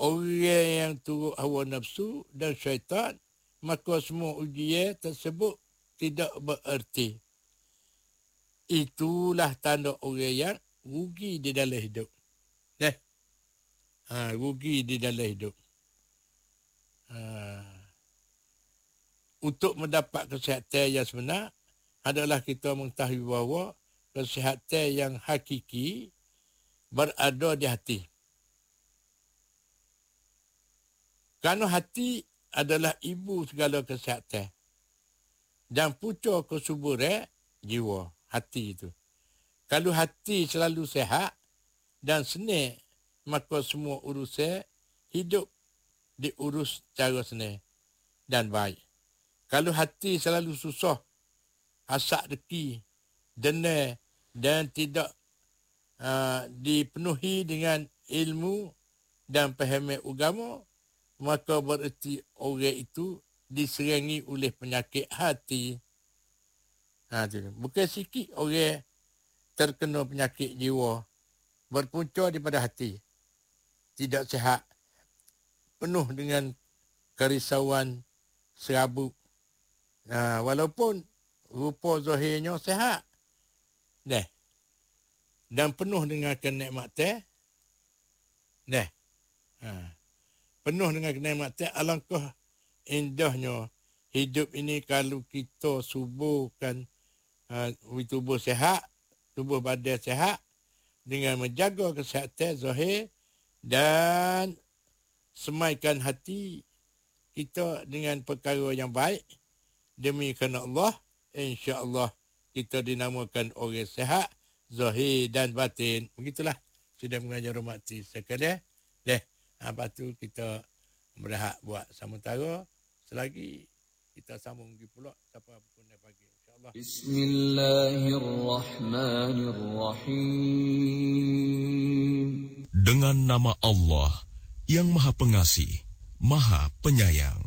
orang yang turut hawa nafsu dan syaitan, maka semua ujian tersebut tidak bererti. Itulah tanda orang yang rugi di dalam hidup. Rugi di dalam hidup. Untuk mendapat kesihatan yang sebenar adalah kita mengetahui bahawa kesihatan yang hakiki berada di hati. Kerana hati adalah ibu segala kesihatan dan punca kesuburan jiwa, hati itu. Kalau hati selalu sihat dan senang, maka semua urusan hidup diurus secara senang dan baik. Kalau hati selalu susah, asak deki, dena dan tidak dipenuhi dengan ilmu dan pahaman agama, maka bererti orang itu diserangi oleh penyakit hati. Bukan sikit orang terkena penyakit jiwa, berpunca daripada hati. Tidak sihat, penuh dengan kerisauan, serabut. Walaupun rupa zahirnya sihat, dan penuh dengan kenikmatan, penuh dengan kenikmatan. Alangkah indahnya hidup ini kalau kita suburkan tubuh sihat, tubuh badan sihat, dengan menjaga kesihatan zahir dan semaikan hati kita dengan perkara yang baik. Demi kerana Allah, insya-Allah kita dinamakan orang sihat zahir dan batin. Begitulah sudah mengajar hormati sekalian. Lepas tu kita berehat buat sementara. Selagi kita sambung lagi pula sampai pukul 9 pagi insya-Allah. Bismillahirrahmanirrahim. Dengan nama Allah yang Maha Pengasih, Maha Penyayang.